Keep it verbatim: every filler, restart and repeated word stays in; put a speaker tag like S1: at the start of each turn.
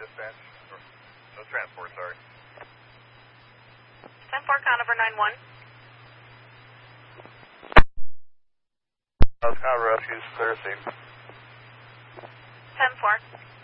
S1: dispatch. No transport, sorry.
S2: ten four, Conover nine one.
S1: Conover rescues, clear scene.
S2: ten four.